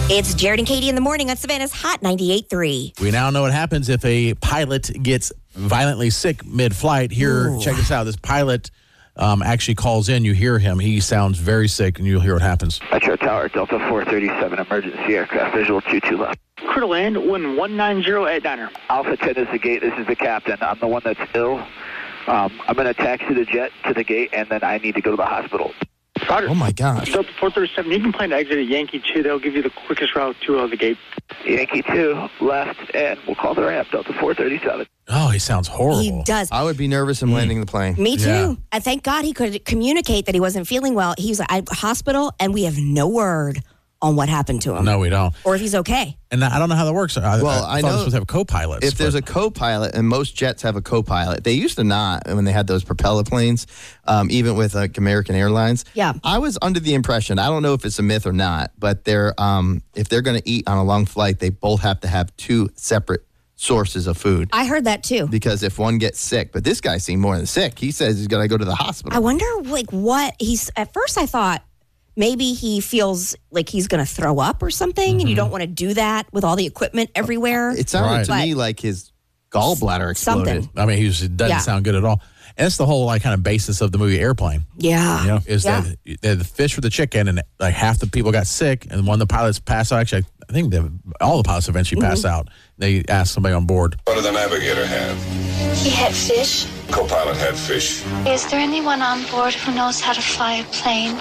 It's Jared and Katie in the morning on Savannah's Hot 98.3. We now know what happens if a pilot gets violently sick mid-flight. Here, check this out. This pilot actually calls in. You hear him. He sounds very sick, and you'll hear what happens. Metro Tower, Delta 437, emergency aircraft, visual 22 left. Crew to land, wind 190 at diner. Alpha 10 is the gate. This is the captain. I'm the one that's ill. I'm going to taxi the jet to the gate, and then I need to go to the hospital. Roger. Oh, my gosh. Delta 437, you can plan to exit at Yankee 2. They'll give you the quickest route to the gate. Yankee 2, left, and we'll call the ramp, Delta 437. Oh, he sounds horrible. He does. I would be nervous in landing the plane. Me too. Yeah. And thank God he could communicate that he wasn't feeling well. He was at hospital, and we have no word on what happened to him. No, we don't. Or if he's okay. And I don't know how that works. I I thought know we're supposed to have co-pilots. If there's a co-pilot, and most jets have a co-pilot, they used to not when they had those propeller planes, even with like American Airlines. Yeah. I was under the impression, I don't know if it's a myth or not, but they're if they're going to eat on a long flight, they both have to have two separate sources of food. I heard that too. Because if one gets sick, but this guy seemed more than sick. He says he's got to go to the I hospital. wonder what he's, at first I thought maybe he feels like he's going to throw up or something, and you don't want to do that with all the equipment everywhere. It sounded Right. to me like his gallbladder exploded. Something. I mean, it doesn't sound good at all. And that's the whole like kind of basis of the movie Airplane. Yeah. Is that the fish for the chicken, and like half the people got sick, and one of the pilots passed out. Actually, I think all the pilots eventually passed out. They asked somebody on board. What did the navigator have? He had fish. Co-pilot had fish. Is there anyone on board who knows how to fly a plane?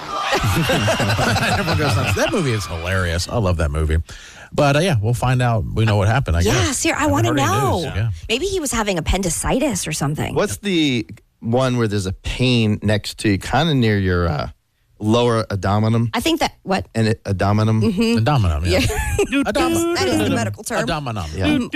Everyone goes nuts. That movie is hilarious. I love that movie. But yeah, we'll find out. We know what happened. I guess. Yeah, sir, I want to haven't heard any know. news. Yeah. Maybe he was having appendicitis or something. What's the one where there's a pain next to you, kind of near your lower abdominum? I think that, what? And abdominum? The dominum, yeah. That is the medical term. Dominum,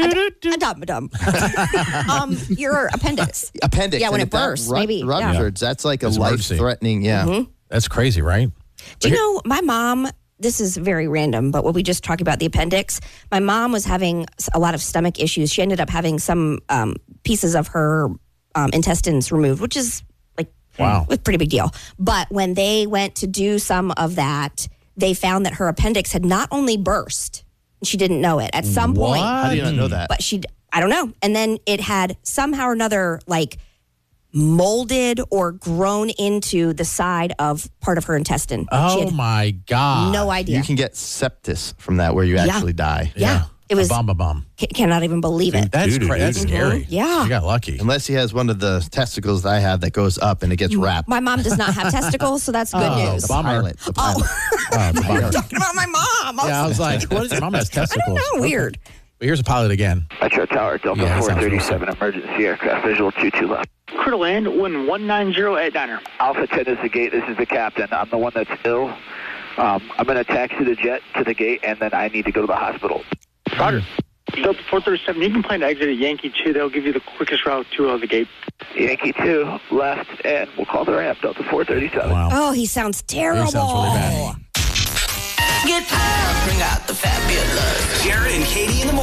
Your appendix. Appendix. Yeah, when and it bursts, maybe. Ruptured. That's like a It's emergency. life-threatening, That's crazy, right? Do you know, my mom, this is very random, but what we just talked about, the appendix, my mom was having a lot of stomach issues. She ended up having some pieces of her intestines removed, which is like a pretty big deal. But when they went to do some of that, they found that her appendix had not only burst, she didn't know it at some point. How do you not know that? But I don't know. And then it had somehow or another like molded or grown into the side of part of her intestine. She Oh had my God. no idea. You can get sepsis from that where you actually die. Yeah. It was, bomb. cannot even believe it. That's crazy. That's scary. Yeah. You got lucky. Unless he has one of the testicles that I have that goes up and it gets wrapped. My mom does not have testicles, so that's good news. bummer. The pilot. It's a bummer. Talking about my mom. Yeah, I was like, what is your mom has testicles? I don't know. Weird. But here's a pilot again. Metro Tower, Delta Yeah, that sounds real 437, emergency aircraft, visual 22 left. Crew to land, wind 190 at diner. Alpha 10 is the gate. This is the captain. I'm the one that's ill. I'm going to taxi the jet to the gate, and then I need to go to the hospital. Roger. Delta 437, you can plan to exit at Yankee 2. They'll give you the quickest route to the gate. Yankee 2, left, and we'll call the ramp, Delta 437. Wow. Oh, he sounds terrible. He sounds really bad. Get out, bring out the fabulous. Jared and Katie in the morning.